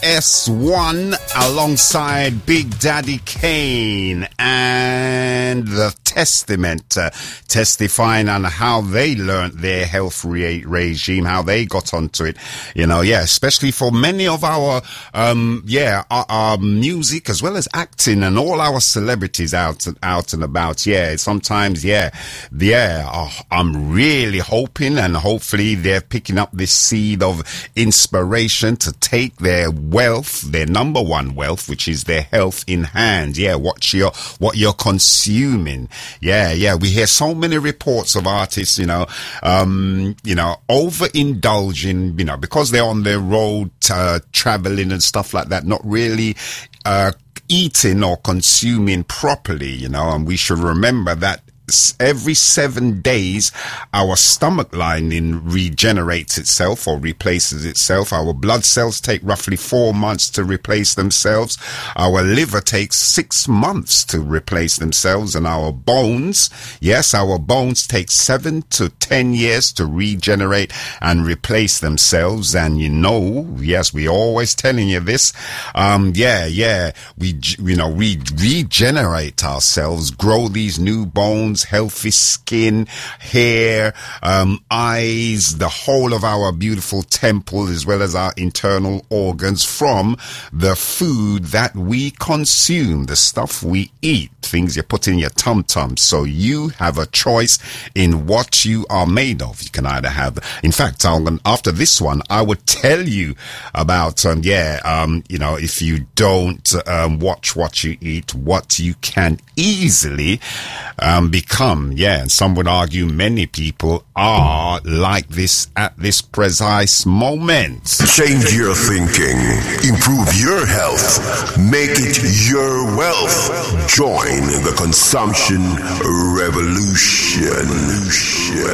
S1 alongside Big Daddy Kane and The Testament, testifying on how they learnt their health regime, how they got onto it, especially for many of our music as well as acting and all our celebrities out and about. Sometimes I'm really hoping and hopefully they're picking up this seed of inspiration to take their wealth, their number one wealth, which is their health in hand. What you're consuming. We hear so many reports of artists, overindulging, because they're on their road, traveling and stuff like that, not really, eating or consuming properly, and we should remember that every 7 days our stomach lining regenerates itself or replaces itself. Our blood cells take roughly 4 months to replace themselves. Our liver takes 6 months to replace themselves, and our bones take 7 to 10 years to regenerate and replace themselves. And we always telling you this. We regenerate ourselves, grow these new bones, healthy skin, hair, eyes, the whole of our beautiful temple as well as our internal organs from the food that we consume, the stuff we eat, things you put in your tum-tum. So you have a choice in what you are made of. You can either have, in fact, after this one, I would tell you about, if you don't watch what you eat, what you can easily become. And some would argue many people are like this at this precise moment. Change your thinking, improve your health, make it your wealth. Join the consumption revolution.